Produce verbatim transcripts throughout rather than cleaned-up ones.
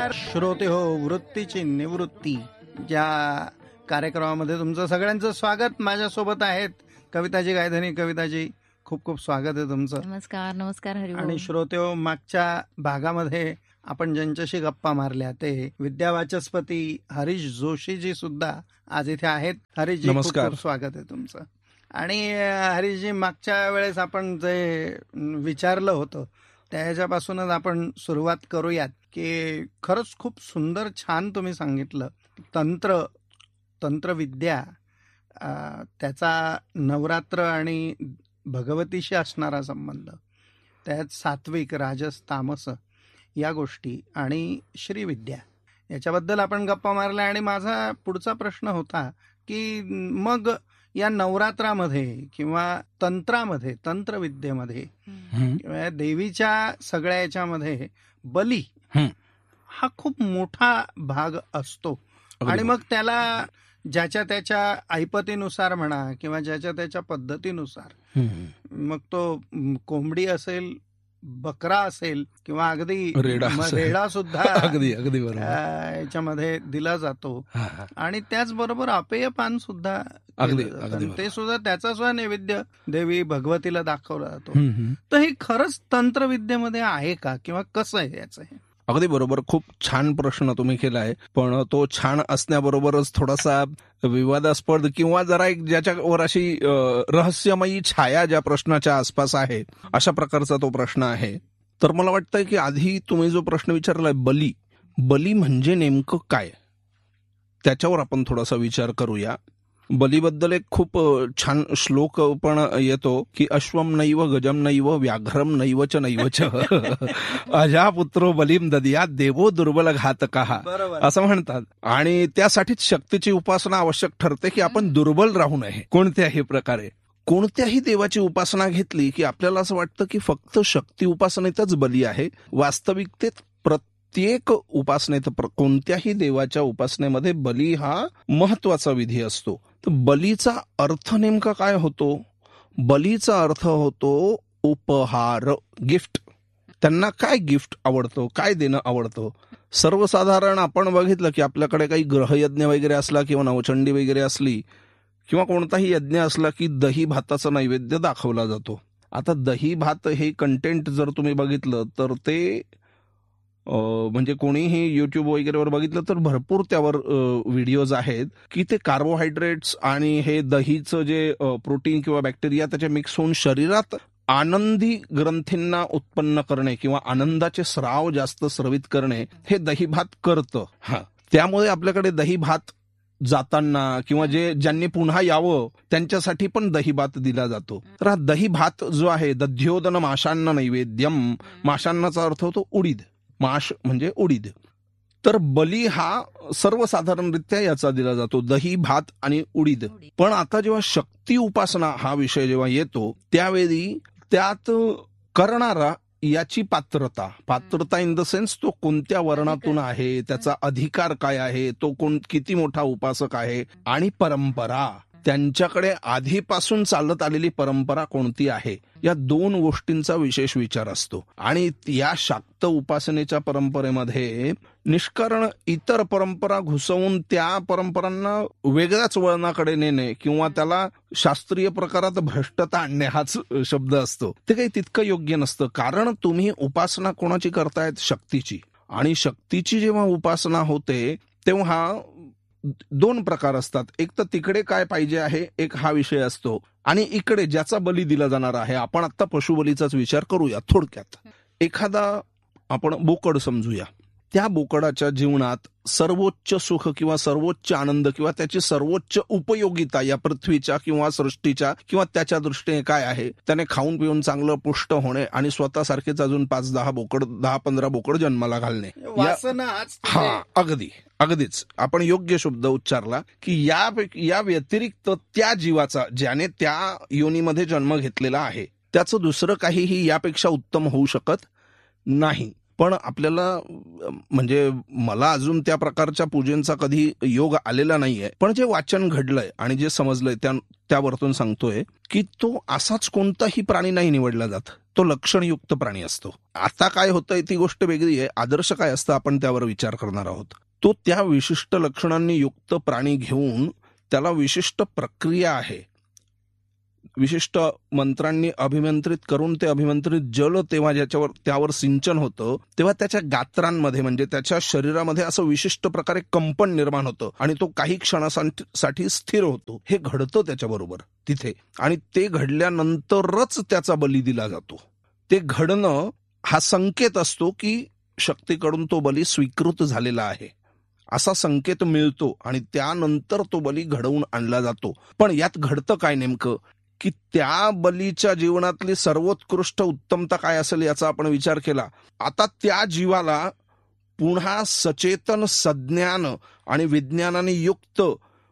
नमस्कार श्रोते हो, वृत्तीची निवृत्ती या कार्यक्रमामध्ये तुमचं सगळ्यांचं स्वागत. माझ्यासोबत आहेत कविताजी गायधनी. कविताजी, खूप खूप स्वागत आहे तुमचं. नमस्कार. नमस्कार हरिओम. आणि श्रोते हो, मागच्या भागामध्ये आपण ज्यांच्याशी गप्पा मारल्या ते विद्यावाचस्पती हरीश जोशीजी सुद्धा आज इथे आहेत. हरीशजी, नमस्कार. खूप खूप स्वागत आहे तुमचं. आणि हरीशजी, मागच्या वेळेस आपण जे विचारलं होतं त्याच्यापासूनच आपण सुरुवात करूयात की खरंच खूप सुंदर छान तुम्ही सांगितलं. तंत्र तंत्रविद्या, त्याचा नवरात्र आणि भगवतीशी असणारा संबंध, त्यात सात्विक राजस तामस या गोष्टी आणि श्रीविद्या याच्याबद्दल आपण गप्पा मारल्या. आणि माझा पुढचा प्रश्न होता की मग या नवरात्रामध्ये किंवा तंत्रामध्ये, तंत्रविद्येमध्ये किंवा देवीच्या सगळ्या याच्यामध्ये बली हा खूप मोठा भाग असतो. आणि मग त्याला ज्याच्या त्याच्या ऐपतीनुसार म्हणा किंवा ज्याच्या त्याच्या पद्धतीनुसार, मग तो कोंबडी असेल, बकरा असेल किंवा अगदी रेडा सुद्धा अगदी अगदी याच्यामध्ये दिला जातो. आणि त्याचबरोबर अपेय पान सुद्धा, ते सुद्धा त्याचा सुद्धा नैवेद्य देवी भगवतीला दाखवला जातो. तर हे खरंच तंत्रविद्येमध्ये आहे का किंवा कसं आहे याचं? हे अगदी बरोबर. खूप छान प्रश्न तुम्ही केलाय, पण तो छान असण्याबरोबरच थोडासा विवादास्पद किंवा जरा एक ज्याच्यावर अशी रहस्यमयी छाया ज्या प्रश्नाच्या आसपास आहे, अशा प्रकारचा तो प्रश्न आहे. तर मला वाटतंय की आधी तुम्ही जो प्रश्न विचारलाय, बली बली म्हणजे नेमकं काय, त्याच्यावर आपण थोडासा विचार करूया. बलीबद्दल एक खूप छान श्लोक पण येतो की अश्वम नैव गजम नैव व्याघ्रम नैवच नैवच अजा पुत्रो बलीम ददिया देवो दुर्बल घातकाः, असं म्हणतात. आणि त्यासाठीच शक्तीची उपासना आवश्यक ठरते की आपण दुर्बल राहू नये. कोणत्याही प्रकारे कोणत्याही देवाची उपासना घेतली की आपल्याला असं वाटतं की फक्त शक्ती उपासनेतच बली आहे. वास्तविकतेत प्रत्येक उपासनेत, कोणत्याही देवाच्या उपासनेमध्ये बली हा महत्वाचा विधी असतो. तर बलीचा अर्थ नेमका काय होतो? बलीचा अर्थ होतो उपहार, गिफ्ट. त्यांना काय गिफ्ट आवडतं, काय देणं आवडतं? सर्वसाधारण आपण बघितलं की आपल्याकडे काही ग्रहयज्ञ वगैरे असला किंवा नवचंडी वगैरे असली किंवा कोणताही यज्ञ असला की दही भाताचा नैवेद्य दाखवला जातो. आता दही भात हे कंटेंट जर तुम्ही बघितलं तर ते म्हणजे कोणीही युट्यूब वगैरेवर बघितलं तर भरपूर त्यावर व्हिडिओज आहेत की ते कार्बोहायड्रेट्स आणि हे दहीचं जे प्रोटीन किंवा बॅक्टेरिया त्याचे मिक्स होऊन शरीरात आनंदी ग्रंथींना उत्पन्न करणे किंवा आनंदाचे स्राव जास्त स्रवित करणे हे दही भात करतं. हा, त्यामुळे आपल्याकडे दही भात जाताना किंवा जे ज्यांनी पुन्हा यावं त्यांच्यासाठी पण दही भात दिला जातो. तर हा दही भात जो आहे, दध्योदन माशांना नैवेद्यम, माशांनाचा अर्थ होतो उडीद, माश म्हणजे उडीद. तर बली हा सर्वसाधारणरित्या याचा दिला जातो, दही भात आणि उडीद. पण आता जेव्हा शक्ती उपासना हा विषय जेव्हा येतो त्यावेळी त्यात करणारा याची पात्रता, पात्रता इन द सेन्स तो कोणत्या वर्णातून आहे, त्याचा अधिकार काय आहे, तो कोण किती मोठा उपासक आहे, आणि परंपरा, त्यांच्याकडे आधीपासून चालत आलेली परंपरा कोणती आहे, या दोन गोष्टींचा विशेष विचार असतो. आणि या शाक्त उपासनेच्या परंपरेमध्ये निष्कारण इतर परंपरा घुसवून त्या परंपरांना वेगळ्याच वळणाकडे नेणे किंवा त्याला शास्त्रीय प्रकारात भ्रष्टता आणणे हाच शब्द असतो. ते काही तितकं योग्य नसतं. कारण तुम्ही उपासना कोणाची करतायत? शक्तीची. आणि शक्तीची जेव्हा उपासना होते तेव्हा दोन प्रकार असतात. एक तर तिकडे काय पाहिजे आहे, एक हा विषय असतो, आणि इकडे ज्याचा बली दिला जाणार आहे. आपण आता पशुबलीचाच विचार करूया थोडक्यात. एखादा आपण बोकड समजूया. त्या बोकडाच्या जीवनात सर्वोच्च सुख किंवा सर्वोच्च आनंद किंवा त्याची सर्वोच्च उपयोगिता या पृथ्वीच्या किंवा सृष्टीच्या किंवा त्याच्या दृष्टीने काय आहे, त्याने खाऊन पिऊन चांगलं पुष्ट होणे आणि स्वतःसारखेच अजून पाच दहा बोकड दहा पंधरा बोकड जन्माला घालणे. हा, अगदी अगदीच आपण योग्य शब्द उच्चारला की या या व्यतिरिक्त त्या जीवाचा, ज्याने त्या योनीमध्ये जन्म घेतलेला आहे, त्याचं दुसरं काहीही यापेक्षा उत्तम होऊ शकत नाही. पण आपल्याला म्हणजे मला अजून त्या प्रकारच्या पूजेचा कधी योग आलेला नाहीये, पण जे वाचन घडलंय आणि जे समजलंय त्या त्यावरतून सांगतोय की तो असाच कोणताही प्राणी नाही निवडला जात. तो लक्षणयुक्त प्राणी असतो. आता काय होतंय ती गोष्ट वेगळी आहे, आदर्श काय असतं आपण त्यावर विचार करणार आहोत. तो त्या विशिष्ट लक्षणांनी युक्त प्राणी घेऊन त्याला विशिष्ट प्रक्रिया आहे, विशिष्ट मंत्रांनी अभिमंत्रित करून ते अभिमंत्रित जल तेव्हा ज्याच्यावर त्यावर सिंचन होतं तेव्हा त्याच्या गात्रांमध्ये म्हणजे त्याच्या शरीरामध्ये असं विशिष्ट प्रकारे कंपन निर्माण होतं आणि तो काही क्षणासाठी स्थिर होतो. हे घडतं त्याच्याबरोबर तिथे, आणि ते घडल्यानंतरच त्याचा बली दिला जातो. ते घडणं हा संकेत असतो की शक्तीकडून तो बली स्वीकृत झालेला आहे असा संकेत मिळतो, आणि त्यानंतर तो बली घडवून आणला जातो. पण यात घडतं काय नेमकं की त्या बलीच्या जीवनातली सर्वोत्कृष्ट उत्तमता काय असेल याचा आपण विचार केला. आता त्या जीवाला पुन्हा सचेतन सज्ञान आणि विज्ञानाने युक्त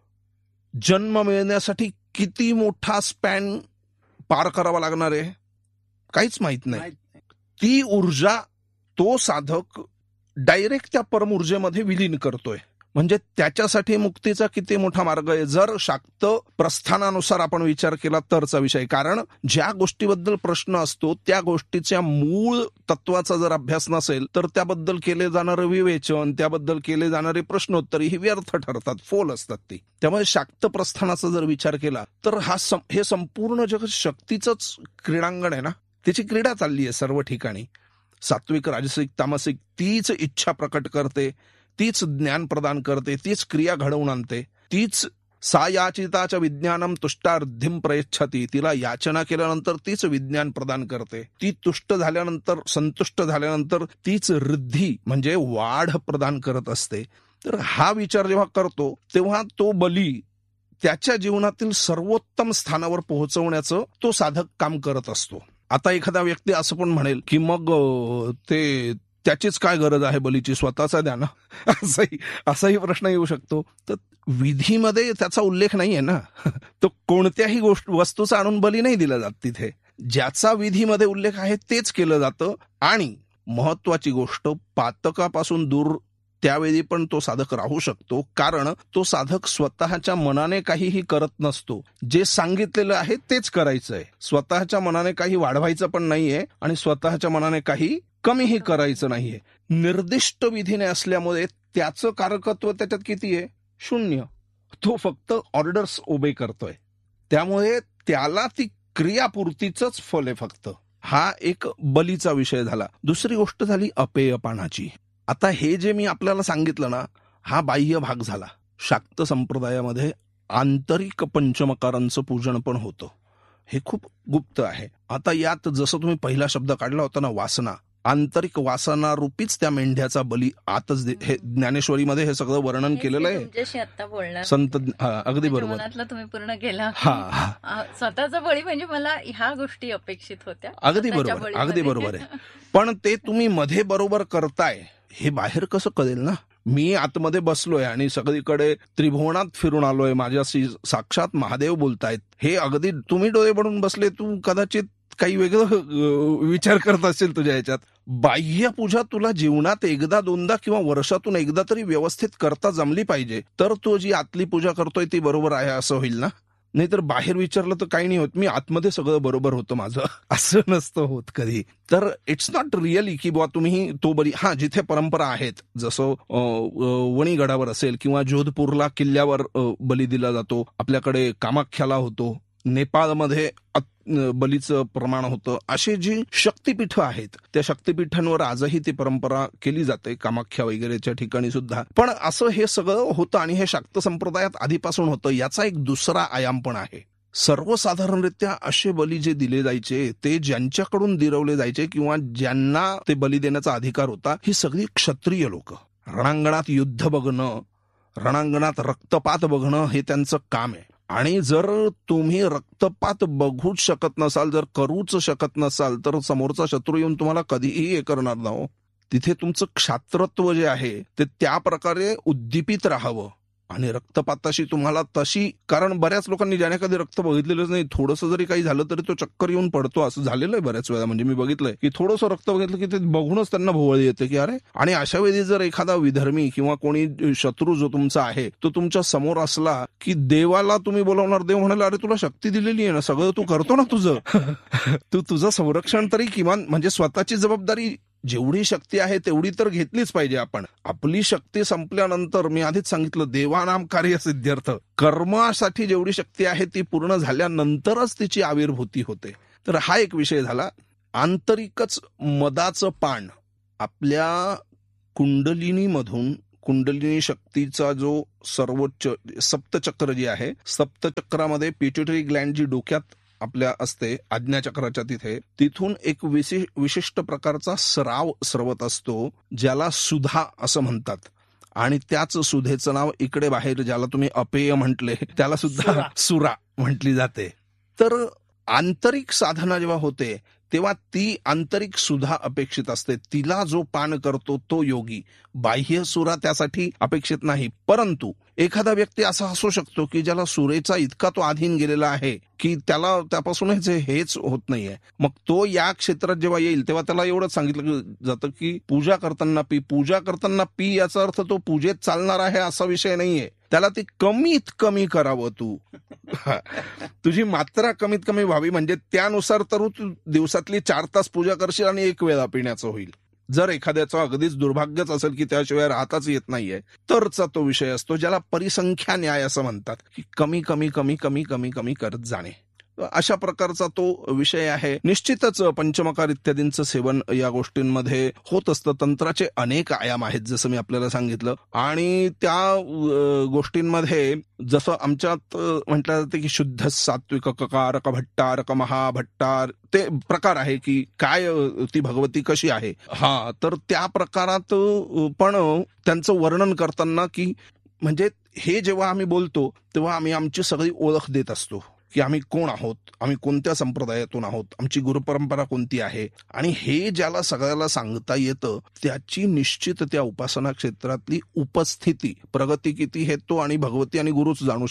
जन्म मिळण्यासाठी किती मोठा स्पॅन पार करावा लागणार आहे काहीच माहित नाही. ती ऊर्जा तो साधक डायरेक्ट त्या परमऊर्जेमध्ये विलीन करतोय. म्हणजे त्याच्यासाठी मुक्तीचा किती मोठा मार्ग आहे जर शाक्त प्रस्थानानुसार आपण विचार केला तरचा विषय. कारण ज्या गोष्टीबद्दल प्रश्न असतो त्या गोष्टीच्या मूळ तत्वाचा जर अभ्यास नसेल तर त्याबद्दल केले जाणारे विवेचन, त्याबद्दल केले जाणारे प्रश्नोत्तरी ही व्यर्थ ठरतात, फोल असतात ती. त्यामुळे शाक्त प्रस्थानाचा जर विचार केला तर हा हे संपूर्ण जग शक्तीचंच क्रीडांगण आहे ना, त्याची क्रीडा चालली आहे सर्व ठिकाणी. सात्विक, राजसिक, तामसिक तीच इच्छा प्रकट करते, तीच ज्ञान प्रदान करते, तीच क्रिया घडवून आणते, तीच सा याचिताच्या विज्ञानम तुष्टार्धिम प्रयच्छती. तिला याचना केल्यानंतर तीच विज्ञान प्रदान करते. ती तुष्ट झाल्यानंतर, संतुष्ट झाल्यानंतर तीच रिद्धी म्हणजे वाढ प्रदान करत असते. तर हा विचार जेव्हा करतो तेव्हा तो बली त्याच्या जीवनातील सर्वोत्तम स्थानावर पोहोचवण्याचं तो साधक काम करत असतो. आता एखादा व्यक्ती असं पण म्हणेल की मग ते त्याचीच काय गरज आहे बलीची, स्वतःचा द्या ना, असाही असाही प्रश्न येऊ शकतो. तर विधीमध्ये त्याचा उल्लेख नाहीये ना, तो कोणत्याही गोष्ट वस्तूचा आणून बली नाही दिला जात. तिथे ज्याचा विधीमध्ये उल्लेख आहे तेच केलं जातं. आणि महत्वाची गोष्ट, पातकापासून दूर त्यावेळी पण तो साधक राहू शकतो, कारण तो साधक स्वतःच्या मनाने काहीही करत नसतो. जे सांगितलेलं आहे तेच करायचं आहे. स्वतःच्या मनाने काही वाढवायचं पण नाहीये आणि स्वतःच्या मनाने काही कमीही करायचं नाहीये. निर्दिष्ट विधीने असल्यामुळे त्याचं कारकत्व त्याच्यात किती आहे? शून्य. तो फक्त ऑर्डर्स ओबे करतोय, त्यामुळे त्याला ती क्रियापूर्तीच फल आहे फक्त. हा एक बलीचा विषय झाला. दुसरी गोष्ट झाली अपेयपानाची. आता हे जे मी आपल्याला सांगितलं ना, हा बाह्य भाग झाला. शाक्त संप्रदायामध्ये आंतरिक पंचमकारांचं पूजन पण होतं, हे खूप गुप्त आहे. आता यात जसं तुम्ही पहिला शब्द काढला होता ना, वासना, आंतरिक वासना रूपीच त्या मेंढ्याचा बली आतच दे. हे ज्ञानेश्वरीमध्ये हे सगळं वर्णन केलेलं आहे. संत अगदी बरोबर, मनातलं तुम्ही पूर्ण केला. हा, स्वतःचा बळी म्हणजे मला ह्या गोष्टी अपेक्षित होत्या. अगदी बरोबर, अगदी बरोबर आहे. पण ते तुम्ही मध्ये बरोबर करताय हे बाहेर कसं कळेल ना? मी आतमध्ये बसलोय आणि सगळीकडे त्रिभुवनात फिरून आलोय, माझ्याशी साक्षात महादेव बोलतायत, हे अगदी तुम्ही डोळे बनून बसले, तू कदाचित काही वेगळं विचार करत असेल तुझ्या ह्याच्यात. बाह्य पूजा तुला जीवनात एकदा दोनदा किंवा वर्षातून एकदा तरी व्यवस्थित करता जमली पाहिजे, तर तू जी आतली पूजा करतोय ती बरोबर आहे असं होईल ना. नाहीतर बाहेर विचारलं तर काही नाही होत, मी आतमध्ये सगळं बरोबर होतं माझं, असं नसतं होत कधी. तर इट्स नॉट रिअली की बुवा तुम्ही तो बली, हा जिथे परंपरा आहेत, जसं वणीगडावर असेल किंवा जोधपूरला किल्ल्यावर बली दिला जातो, आपल्याकडे कामाख्याला होतो, नेपाळमध्ये बलीचं प्रमाण होतं. अशी जी शक्तिपीठं आहेत त्या शक्तिपीठांवर आजही ती परंपरा केली जाते, कामाख्या वगैरेच्या ठिकाणी सुद्धा. पण असं हे सगळं होतं आणि हे शाक्त संप्रदायात आधीपासून होतं. याचा एक दुसरा आयाम पण आहे. सर्वसाधारणरित्या असे बली जे दिले जायचे ते ज्यांच्याकडून दिरवले जायचे किंवा ज्यांना ते बली देण्याचा अधिकार होता, ही सगळी क्षत्रिय लोक. रणांगणात युद्ध बघणं, रणांगणात रक्तपात बघणं हे त्यांचं काम आहे. आणि जर तुम्ही रक्तपात बघूच शकत नसाल, जर करूच शकत नसाल, तर समोरचा शत्रू येऊन तुम्हाला कधीही हे करणार नाही. तिथे तुमचं क्षात्रत्व जे आहे ते त्या प्रकारे उद्दीपित राहावं, आणि रक्तपाताशी तुम्हाला तशी, कारण बऱ्याच लोकांनी ज्याने कधी रक्त बघितलेलंच नाही, थोडंसं जरी काही झालं तरी तो चक्कर येऊन पडतो, असं झालेलं आहे बऱ्याच वेळा. म्हणजे मी बघितलंय की थोडंसं रक्त बघितलं की ते बघूनच त्यांना भोवळ येते की अरे. आणि अशा वेळी जर एखादा विधर्मी किंवा कोणी शत्रू जो तुमचा आहे तो तुमच्या समोर असला की देवाला तुम्ही बोलवणार, देव म्हणाला अरे तुला शक्ती दिलेली आहे ना, सगळं तू करतो ना तुझं, तू तुझं संरक्षण तरी किमान म्हणजे स्वतःची जबाबदारी जेवढी शक्ती आहे तेवढी तर घेतलीच पाहिजे आपण. आपली शक्ती संपल्यानंतर मी आधीच सांगितलं देवानाम कार्य सिद्ध्यर्थ, कर्मासाठी जेवढी शक्ती आहे ती पूर्ण झाल्यानंतरच तिची आविर्भूती होते. तर हा एक विषय झाला. आंतरिकच मदाचं पान आपल्या कुंडलिनीमधून, कुंडलिनी शक्तीचा जो सर्वोच्च सप्तचक्र जे आहे, सप्तचक्रामध्ये पिट्युटरी ग्लँड जी डोक्यात आपल्या असते आज्ञाचक्राच्या तिथे, तिथून एक विशेष विशिष्ट प्रकारचा स्राव स्रवत असतो ज्याला सुधा असं म्हणतात. आणि त्याच सुधेचं नाव इकडे बाहेर ज्याला तुम्ही अपेय म्हटले त्याला सुद्धा सुरा म्हटली जाते. तर आंतरिक साधना जेव्हा होते तेव्हा ती आंतरिक सुधा अपेक्षित असते. तिला जो पान करतो तो योगी, बाह्य सुरा त्यासाठी अपेक्षित नाही. परंतु एखादा व्यक्ती असा असू शकतो की ज्याला सुरेचा इतका तो अधीन गेलेला आहे की त्याला त्यापासूनच हेच होत नाहीये. मग तो या क्षेत्रात जेव्हा येईल तेव्हा त्याला एवढंच सांगितलं जातं की पूजा करताना पी, पूजा करताना पी याचा अर्थ तो पूजेत चालणार आहे असा विषय नाहीये. त्याला ती कमीत कमी करावं, तू तुझी मात्रा कमीत कमी व्हावी, म्हणजे त्यानुसार तर तू दिवसातली चार तास पूजा करशील आणि एक वेळा पिण्याचं होईल. जर एखाद्याचं अगदीच दुर्भाग्यच असेल की त्याशिवाय राहताच येत नाहीये तरचा तो विषय असतो ज्याला परिसंख्या न्याय असं म्हणतात, की कमी कमी कमी कमी कमी कमी करत जाणे. अशा प्रकारचा तो विषय आहे. निश्चितच पंचमकार इत्यादींचं सेवन या गोष्टींमध्ये होत असतं. तंत्राचे अनेक आयाम आहेत जसं मी आपल्याला सांगितलं, आणि त्या गोष्टींमध्ये जसं आमच्यात म्हटलं जाते की शुद्ध सात्विक ककारक भट्टारक महाभट्टार, ते प्रकार आहे की काय ती भगवती कशी आहे. हा, तर त्या प्रकारात पण त्यांचं वर्णन करताना की म्हणजे हे जेव्हा आम्ही बोलतो तेव्हा आम्ही आमची सगळी ओळख देत असतो की आम्ही कोण आहोत, आम्ही कोणत्या संप्रदायातून आहोत, आमची गुरुपरंपरा कोणती आहे. आणि हे ज्याला सगळ्याला सांगता येतं त्याची निश्चित त्या उपासना क्षेत्रातली उपस्थिती, प्रगती किती हे तो आणि भगवती आणि गुरुच जाणू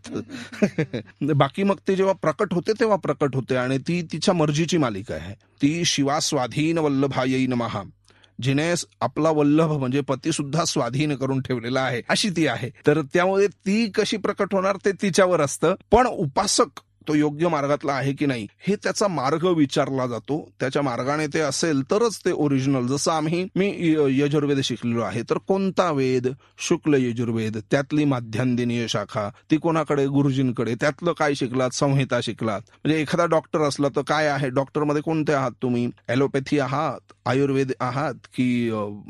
शकतात. बाकी मग ते जेव्हा प्रकट होते तेव्हा प्रकट होते आणि ती तिच्या मर्जीची मालिका आहे. ती शिवा स्वाधीन वल्लभायै नमः, जिने आपला वल्लभ म्हणजे पती सुद्धा स्वाधीन करून ठेवलेला आहे अशी ती आहे. तर त्यामुळे ती कशी प्रकट होणार ते तिच्यावर असतं. पण उपासक तो योग्य मार्गातला आहे की नाही हे त्याचा मार्ग विचारला जातो. त्याच्या मार्गाने ते असेल तरच ते ओरिजिनल. जसं आम्ही मी यजुर्वेद शिकलेलो आहे, तर कोणता वेद? शुक्ल यजुर्वेद, त्यातली माध्यान्दिनीय शाखा, ती कोणाकडे? गुरुजींकडे. त्यातलं काय शिकलात? संहिता शिकलात. म्हणजे एखादा डॉक्टर असला तर काय आहे, डॉक्टरमध्ये कोणते आहात तुम्ही? ॲलोपॅथी आहात, आयुर्वेद आहात की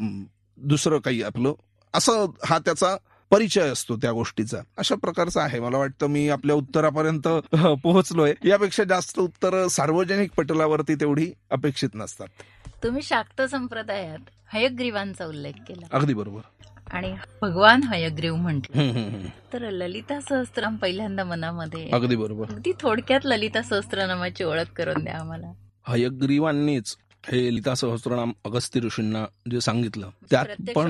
दुसरं काही आपलं, असं हा त्याचा परिचय असतो त्या गोष्टीचा. अशा प्रकारचा आहे. मला वाटतं मी आपल्या उत्तरापर्यंत पोहोचलोय. यापेक्षा जास्त उत्तर सार्वजनिक पटलावरती तेवढी अपेक्षित नसतात. तुम्ही शाक्त संप्रदायात हयग्रीवांचा उल्लेख केला. अगदी बरोबर. आणि भगवान हयग्रीव म्हटले हम्म, हम्म, हम्म. तर ललिता सहस्त्रनाम पहिल्यांदा मनामध्ये. अगदी बरोबर. ती थोडक्यात ललिता सहस्त्रनामाची ओळख करून द्या आम्हाला. हयग्रीवांनीच हे ललिता सहस्त्रनाम अगस्त्य ऋषींना जे सांगितलं त्यात पण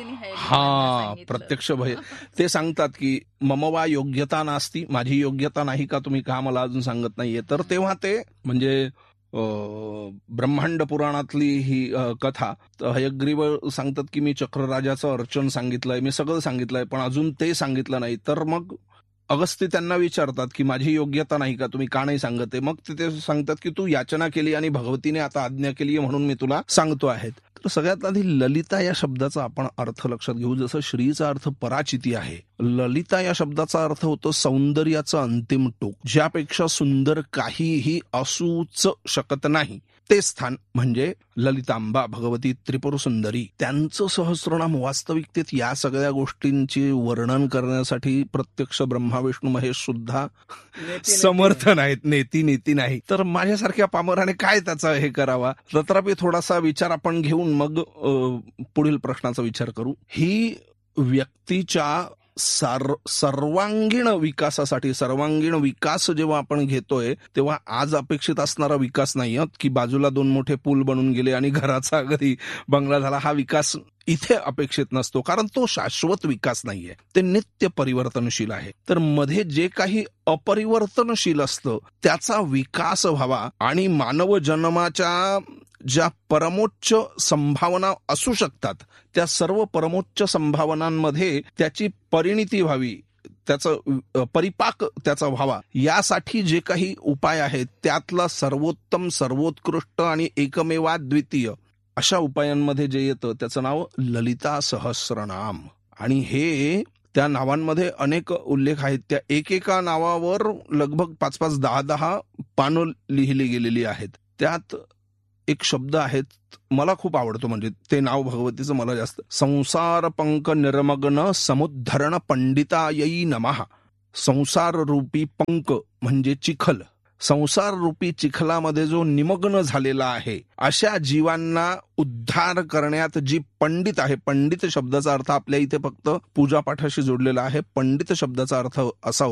हा प्रत्यक्ष भय ते सांगतात की मम वा योग्यता नास्ती, माझी योग्यता नाही का, तुम्ही का मला अजून सांगत नाहीये. तर तेव्हा ते म्हणजे ब्रह्मांड पुराणातली ही कथा, हयग्रीव सांगतात की मी चक्रराजाचं अर्चन सांगितलंय, मी सगळं सांगितलंय, पण अजून ते सांगितलं नाही. तर मग अगस्त्य त्यांना विचारतात की माझी योग्यता नाही का, तुम्ही का नाही सांगते. मग ते सांगतात की तू याचना केली आणि भगवतीने आता आज्ञा केली म्हणून मी तुला सांगतो आहेत. तर सगळ्यात आधी ललिता या शब्दाचा आपण अर्थ लक्षात घेऊ. जसं श्रीचा अर्थ पराचिती आहे, ललिता या शब्दाचा अर्थ होतो सौंदर्याचं अंतिम टोक, ज्यापेक्षा सुंदर काहीही असूच शकत नाही. ते स्थान म्हणजे ललितांबा भगवती त्रिपुर सुंदरी. त्यांचं सहस्रनाम वास्तविकतेत या सगळ्या गोष्टींचे वर्णन करण्यासाठी प्रत्यक्ष ब्रह्मा विष्णू महेश सुद्धा समर्थ नाहीत. नेती नेती नाही. तर माझ्यासारख्या पामराने काय त्याचा हे करावा. तथापि थोडासा विचार आपण घेऊन मग पुढील प्रश्नाचा विचार करू. ही व्यक्तीच्या सार सर्वांगीण विकासासाठी, सर्वांगीण विकास जेव्हा आपण घेतोय तेव्हा आज अपेक्षित असणारा विकास नाही हं, की बाजूला दोन मोठे पूल बनून गेले आणि घराचा अगदी बंगला झाला. हा विकास इथे अपेक्षित नसतो, कारण तो शाश्वत विकास नाहीये, ते नित्य परिवर्तनशील आहे. तर मध्ये जे काही अपरिवर्तनशील असतं त्याचा विकास व्हावा आणि मानव जन्माच्या ज्या परमोच्च संभावना असू शकतात त्या सर्व परमोच्च संभावनांमध्ये त्याची परिणिती व्हावी, त्याचं परिपाक त्याचा व्हावा, यासाठी जे काही उपाय आहेत त्यातला सर्वोत्तम, सर्वोत्कृष्ट आणि एकमेवाद्वितीय अशा उपायांमध्ये जे येतं त्याचं नाव ललिता सहस्रनाम. आणि हे त्या नावांमध्ये अनेक उल्लेख आहेत. त्या एकेका नावावर लगभग पाच पाच दहा दहा पानं लिहिली गेलेली आहेत. त्यात एक शब्द आहेत, मला खूप आवडतो, म्हणजे ते नाव भगवतीचं मला जास्त. संसार पंक निर्मग्न समुद्धरण पंडितायै नमः. संसार रूपी पंक म्हणजे चिखल, संसार रूपी चिखलामध्ये जो निमग्न झालेला आहे अशा जीवांना उद्धार करण्यात जी पंडित आहे. पंडित शब्दाचा अर्थ आपल्या इथे फक्त पूजापाठाशी जोडलेला आहे. पंडित शब्दाचा अर्थ असा